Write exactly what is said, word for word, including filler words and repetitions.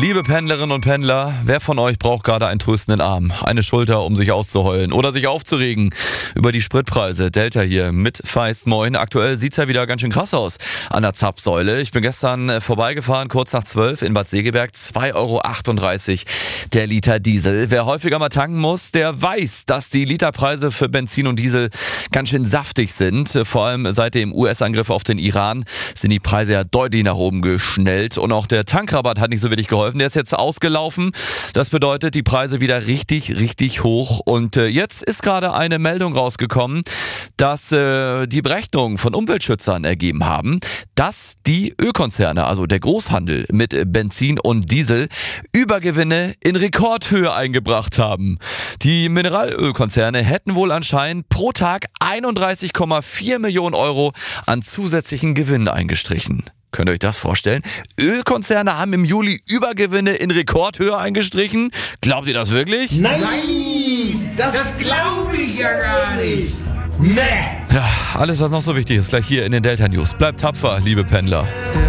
Liebe Pendlerinnen und Pendler, wer von euch braucht gerade einen tröstenden Arm, eine Schulter, um sich auszuheulen oder sich aufzuregen über die Spritpreise? Delta hier mit Feist, moin. Aktuell sieht's ja wieder ganz schön krass aus an der Zapfsäule. Ich bin gestern vorbeigefahren, kurz nach zwölf in Bad Segeberg, zwei Euro achtunddreißig der Liter Diesel. Wer häufiger mal tanken muss, der weiß, dass die Literpreise für Benzin und Diesel ganz schön saftig sind. Vor allem seit dem U S-Angriff auf den Iran sind die Preise ja deutlich nach oben geschnellt und auch der Tankrabatt hat nicht so wirklich geholfen. Der ist jetzt ausgelaufen. Das bedeutet, die Preise wieder richtig, richtig hoch. Und äh, jetzt ist gerade eine Meldung rausgekommen, dass äh, die Berechnungen von Umweltschützern ergeben haben, dass die Ölkonzerne, also der Großhandel mit Benzin und Diesel, Übergewinne in Rekordhöhe eingebracht haben. Die Mineralölkonzerne hätten wohl anscheinend pro Tag einunddreißig Komma vier Millionen Euro an zusätzlichen Gewinn eingestrichen. Könnt ihr euch das vorstellen? Ölkonzerne haben im Juli Übergewinne in Rekordhöhe eingestrichen. Glaubt ihr das wirklich? Nein, Nein das, das glaube ich ja gar nicht. Nee. Ja, alles, was noch so wichtig ist, gleich hier in den Delta News. Bleibt tapfer, liebe Pendler.